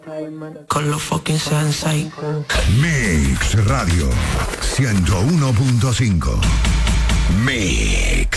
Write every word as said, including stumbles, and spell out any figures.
Con los fucking sensei. Mix Radio ciento uno punto cinco. Mix.